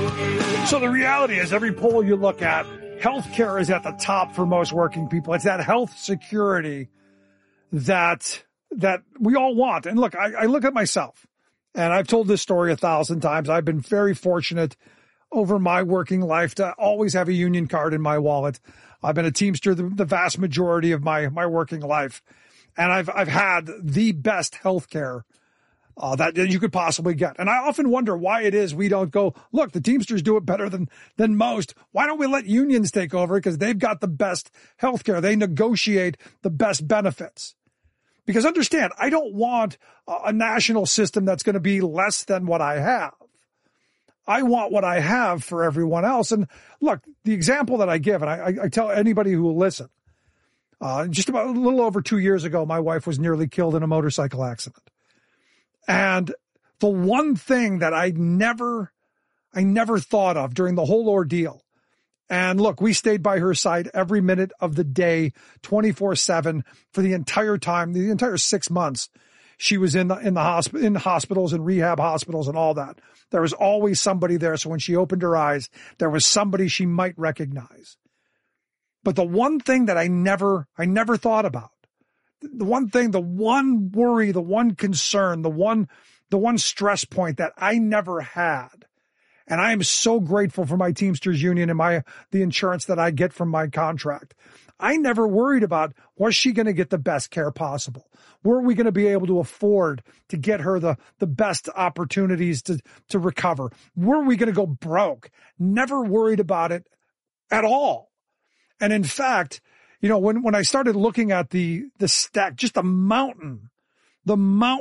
So the reality is, every poll you look at, healthcare is at the top for most working people. It's that health security that we all want. And look, I look at myself, and I've told this story 1,000 times. I've been very fortunate over my working life to always have a union card in my wallet. I've been a Teamster the vast majority of my working life, and I've had the best healthcare that you could possibly get. And I often wonder why it is we don't go, look, the Teamsters do it better than most. Why don't we let unions take over? Because they've got the best healthcare. They negotiate the best benefits. Because understand, I don't want a national system that's going to be less than what I have. I want what I have for everyone else. And look, the example that I give, and I tell anybody who will listen, just about a little over 2 years ago, my wife was nearly killed in a motorcycle accident. And the one thing that I never thought of during the whole ordeal, and look, we stayed by her side every minute of the day, 24/7 for the entire time, the entire 6 months she was in the hospitals and rehab hospitals and all that. There was always somebody there. So when she opened her eyes, there was somebody she might recognize. But the one thing that I never thought about, the one thing, the one worry, the one concern, the one stress point that I never had. And I am so grateful for my Teamsters union and the insurance that I get from my contract. I never worried about, was she going to get the best care possible? Were we going to be able to afford to get her the best opportunities to recover? Were we going to go broke? Never worried about it at all. And in fact, you know, when I started looking at the stack, just the mountain of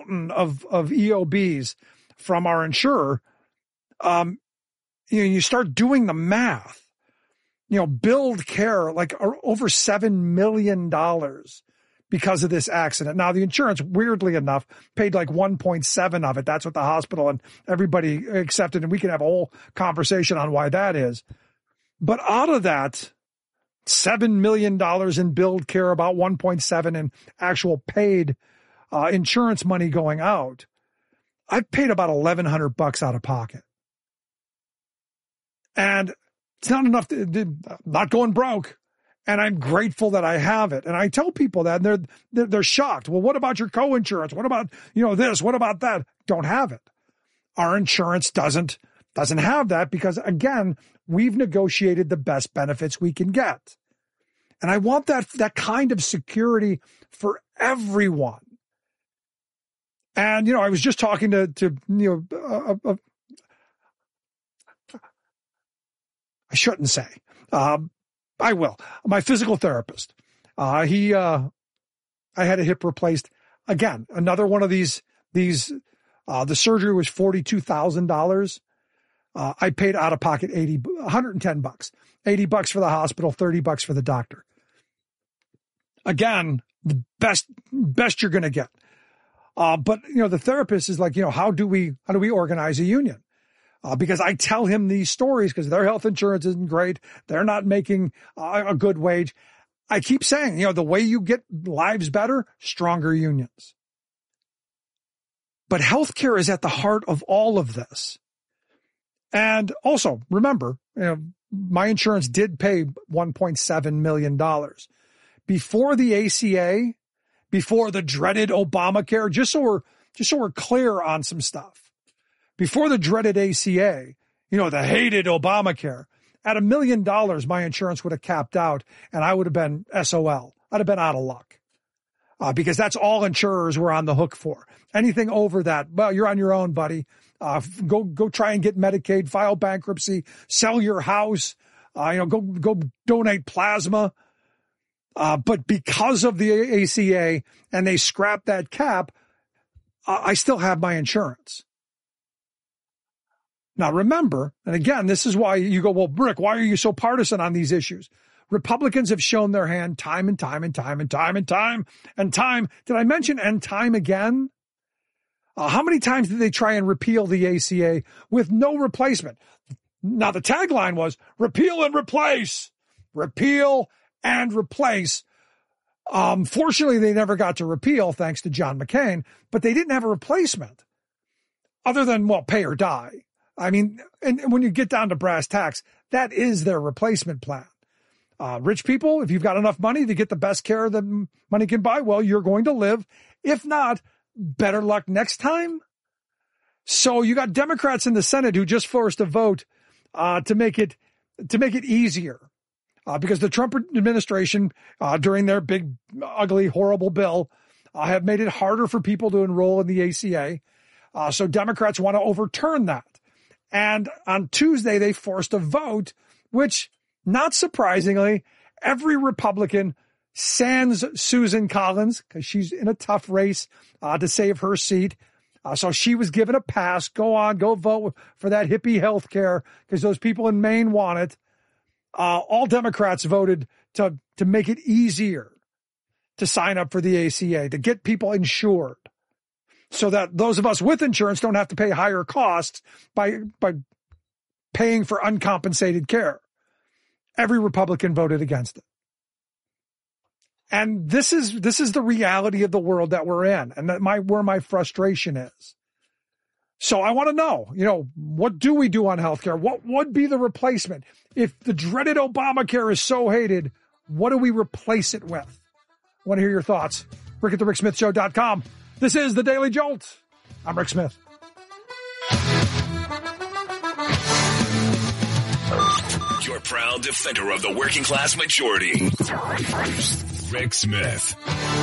EOBs from our insurer, you start doing the math. Build Care, like over $7 million because of this accident. Now, the insurance, weirdly enough, paid like 1.7 of it. That's what the hospital and everybody accepted. And we can have a whole conversation on why that is. But out of that, $7 million in Build Care, about 1.7 in actual paid insurance money going out, I've paid about $1,100 out of pocket. And it's not enough not going broke. And I'm grateful that I have it. And I tell people that, and they're shocked. Well, what about your co-insurance? What about, this? What about that? Don't have it. Our insurance doesn't have that because, again, we've negotiated the best benefits we can get. And I want that kind of security for everyone. And, I was just talking to I shouldn't say. I will. My physical therapist. I had a hip replaced. Again, another one of these. The surgery was $42,000. I paid out of pocket $110, $80 for the hospital, $30 for the doctor. Again, the best you're going to get. But the therapist is like, how do we organize a union? Because I tell him these stories because their health insurance isn't great. They're not making a good wage. I keep saying, the way you get lives better, stronger unions. But healthcare is at the heart of all of this. And also, remember, my insurance did pay $1.7 million. Before the ACA, before the dreaded Obamacare, just so we're clear on some stuff. Before the dreaded ACA, the hated Obamacare, at $1 million, my insurance would have capped out and I would have been SOL. I'd have been out of luck. Because that's all insurers were on the hook for. Anything over that, well, you're on your own, buddy. Go try and get Medicaid, file bankruptcy, sell your house, go donate plasma. But because of the ACA and they scrapped that cap, I still have my insurance. Now, remember, and again, this is why you go, well, Rick, why are you so partisan on these issues? Republicans have shown their hand time and time and time and time and time and time. Did I mention and time again? How many times did they try and repeal the ACA with no replacement? Now, the tagline was repeal and replace. Repeal and replace. Fortunately, they never got to repeal, thanks to John McCain, but they didn't have a replacement other than, well, pay or die. I mean, and when you get down to brass tacks, that is their replacement plan. Rich people, if you've got enough money to get the best care that money can buy, well, you're going to live. If not, better luck next time. So you got Democrats in the Senate who just forced a vote to make it easier. Because the Trump administration, during their big, ugly, horrible bill, have made it harder for people to enroll in the ACA. So Democrats want to overturn that. And on Tuesday, they forced a vote, which, not surprisingly, every Republican, sans Susan Collins, because she's in a tough race to save her seat. So she was given a pass. Go on, go vote for that hippie health care, because those people in Maine want it. All Democrats voted to make it easier to sign up for the ACA, to get people insured, so that those of us with insurance don't have to pay higher costs by paying for uncompensated care. Every Republican voted against it. And this is the reality of the world that we're in, and where my frustration is. So I want to know, what do we do on healthcare? What would be the replacement? If the dreaded Obamacare is so hated, what do we replace it with? I want to hear your thoughts. Rick at the RickSmithShow.com. This is The Daily Jolt. I'm Rick Smith. Your proud defender of the working class majority. Rick Smith.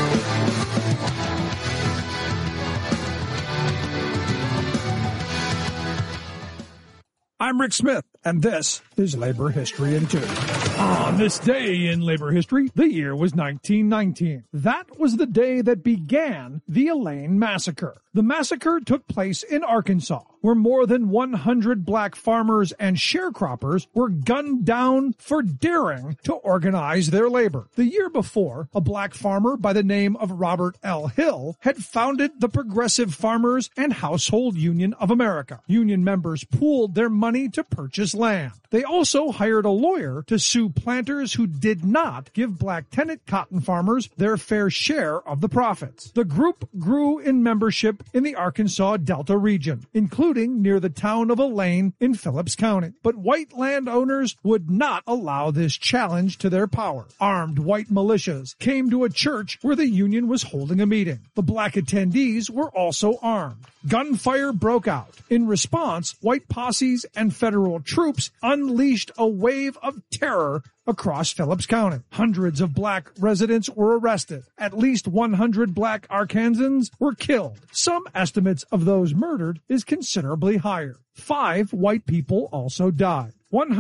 I'm Rick Smith, and this is Labor History in 2. On this day in labor history, the year was 1919. That was the day that began the Elaine Massacre. The massacre took place in Arkansas, where more than 100 black farmers and sharecroppers were gunned down for daring to organize their labor. The year before, a black farmer by the name of Robert L. Hill had founded the Progressive Farmers and Household Union of America. Union members pooled their money to purchase land. They also hired a lawyer to sue planters who did not give black tenant cotton farmers their fair share of the profits. The group grew in membership in the Arkansas Delta region, including near the town of Elaine in Phillips County. But white landowners would not allow this challenge to their power. Armed white militias came to a church where the union was holding a meeting. The black attendees were also armed. Gunfire broke out. In response, white posses and federal troops unleashed a wave of terror across Phillips County. Hundreds of black residents were arrested. At least 100 black Arkansans were killed. Some estimates of those murdered is considerably higher. 5 white people also died.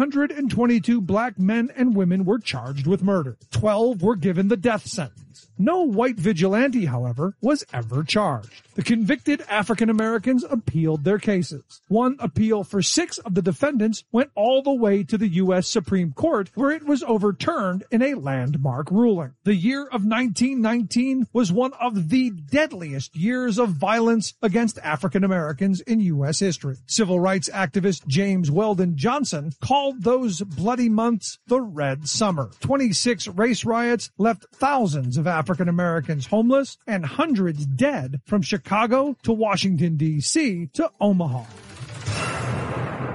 122 black men and women were charged with murder. 12 were given the death sentence. No white vigilante, however, was ever charged. The convicted African Americans appealed their cases. One appeal for 6 of the defendants went all the way to the U.S. Supreme Court, where it was overturned in a landmark ruling. The year of 1919 was one of the deadliest years of violence against African Americans in U.S. history. Civil rights activist James Weldon Johnson called those bloody months the Red Summer. 26 race riots left thousands of African Americans homeless and hundreds dead from Chicago to Washington, D.C. to Omaha.